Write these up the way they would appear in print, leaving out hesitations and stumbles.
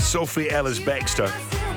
Sophie Ellis-Bextor.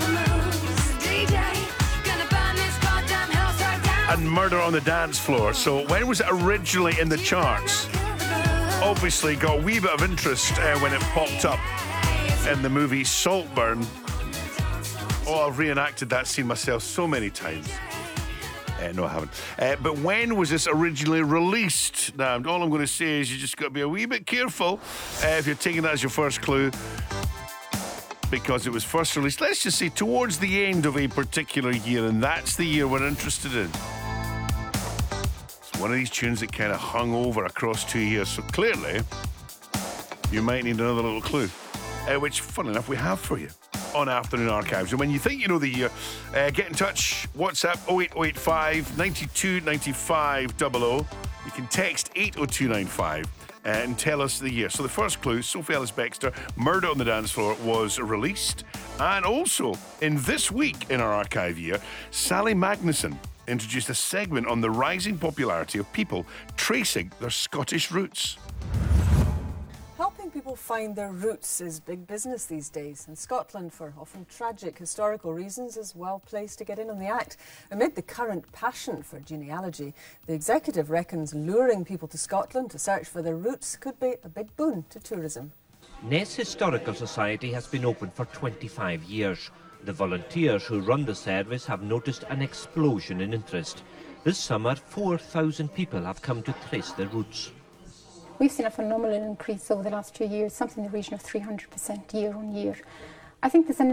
And Murder on the Dance Floor. So when was it originally in the charts? Obviously got a wee bit of interest when it popped up in the movie Saltburn. Oh, I've reenacted that scene myself so many times. No, I haven't. But when was this originally released? Now, all I'm going to say is you just got to be a wee bit careful if you're taking that as your first clue, because it was first released, let's just say, towards the end of a particular year, and that's the year we're interested in. It's one of these tunes that kind of hung over across 2 years, so clearly you might need another little clue, which, fun enough, we have for you on Afternoon Archives. And when you think you know the year, get in touch. WhatsApp 08085 92 95 00. You can text 80295 and tell us the year. So the first clue, Sophie Ellis-Bextor, Murder on the Dance Floor, was released. And also, in this week in our archive year, Sally Magnuson introduced a segment on the rising popularity of people tracing their Scottish roots. Helping people find their roots is big business these days, and Scotland, for often tragic historical reasons, is well placed to get in on the act. Amid the current passion for genealogy, the executive reckons luring people to Scotland to search for their roots could be a big boon to tourism. Ness Historical Society has been open for 25 years. The volunteers who run the service have noticed an explosion in interest. This summer, 4,000 people have come to trace their roots. We've seen a phenomenal increase over the last 2 years, something in the region of 300% year on year. I think there's an